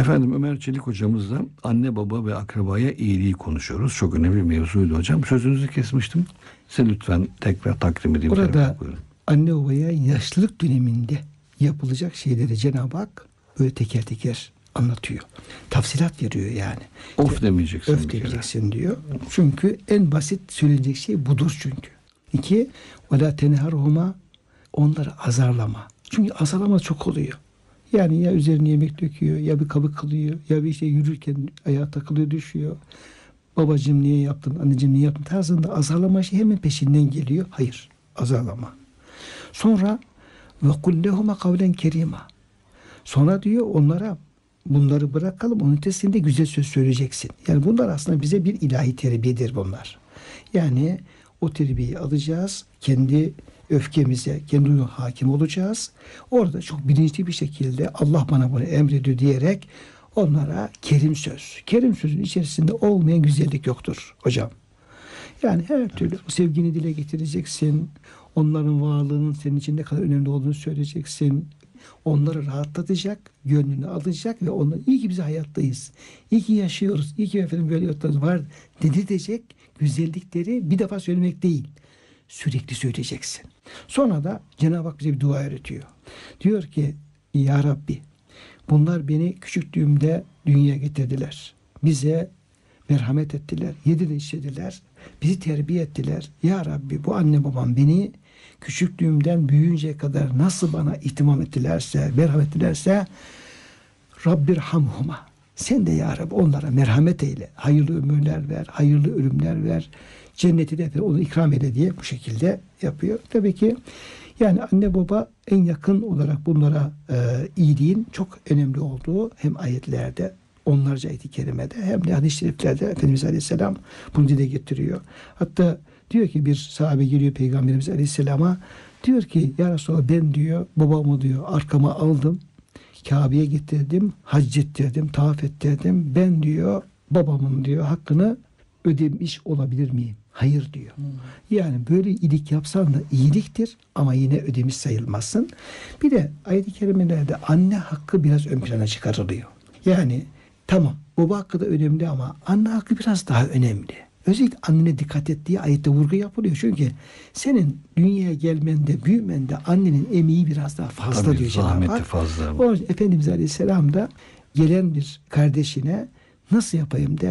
Efendim Ömer Çelik hocamızla anne baba ve akrabaya iyiliği konuşuyoruz. Çok önemli bir mevzuydu hocam. Sözünüzü kesmiştim. Size lütfen tekrar takdim edeyim. Burada anne babaya yaşlılık döneminde yapılacak şeyleri Cenab-ı Hak böyle teker teker anlatıyor. Tafsilat veriyor yani. Of demeyeceksin. Öf demeyeceksin diyor. Çünkü en basit söylenecek şey budur çünkü. 2. وَلَا تَنْهَرْهُمَا Onları azarlama. Çünkü azarlama çok oluyor. Yani ya üzerine yemek döküyor, ya bir kabı kılıyor, ya bir şey yürürken ayağa takılıyor, düşüyor. Babacığım niye yaptın, anneciğim niye yaptın tarzında azarlama şey hemen peşinden geliyor. Hayır, azarlama. Sonra وَقُلْ لَهُمَا قَوْلًا كَرِيمًا Sonra diyor onlara bunları bırakalım, onun ötesinde güzel söz söyleyeceksin. Yani bunlar aslında bize bir ilahi terbiyedir bunlar. Yani o terbiyeyi alacağız, kendi öfkemize, kendi hakim olacağız. Orada çok bilinçli bir şekilde Allah bana bunu emrediyor diyerek onlara kerim söz. Kerim sözün içerisinde olmayan güzellik yoktur hocam. Yani her türlü o sevgini dile getireceksin. Onların varlığının senin için ne kadar önemli olduğunu söyleyeceksin. Onları rahatlatacak, gönlünü alacak ve onlar iyi ki biz hayattayız. İyi ki yaşıyoruz. İyi ki efendim böyle hayatlarımız var dedirtecek güzellikleri bir defa söylemek değil. Sürekli söyleyeceksin. Sonra da Cenab-ı Hak bize bir dua öğretiyor. Diyor ki Ya Rabbi bunlar beni küçüklüğümde dünyaya getirdiler. Bize merhamet ettiler. Yediler içirdiler. Bizi terbiye ettiler. Ya Rabbi bu anne babam beni küçüklüğümden büyüyünceye kadar nasıl bana ihtimam ettilerse, merhamet ettilerse Rabbirhamhuma. Sen de ya Rabbi onlara merhamet eyle. Hayırlı ömürler ver, hayırlı ölümler ver. Cenneti de onu ikram eyle diye bu şekilde yapıyor. Tabii ki yani anne baba en yakın olarak bunlara iyiliğin çok önemli olduğu hem ayetlerde onlarca ayet-i kerimede hem de hadis-i şeriflerde Efendimiz Aleyhisselam bunu dile getiriyor. Hatta diyor ki bir sahabe geliyor Peygamberimiz Aleyhisselam'a diyor ki ya Resulallah ben diyor babamı diyor arkama aldım. Kabe'ye getirdim, hac ettirdim, tavaf ettirdim. Ben diyor babamın diyor hakkını ödemiş olabilir miyim? Hayır diyor. Yani böyle iyilik yapsan da iyiliktir ama yine ödemiş sayılmazsın. Bir de ayet-i kerimelerde anne hakkı biraz ön plana çıkarılıyor. Yani tamam baba hakkı da önemli ama anne hakkı biraz daha önemli. Özellikle annene dikkat ettiği ayette vurgu yapılıyor. Çünkü senin dünyaya gelmende, büyümende annenin emeği biraz daha fazla. Tabii, diyor Cenab-ı Hak. fazla. O Efendimiz Aleyhisselam da gelen bir kardeşine nasıl yapayım der.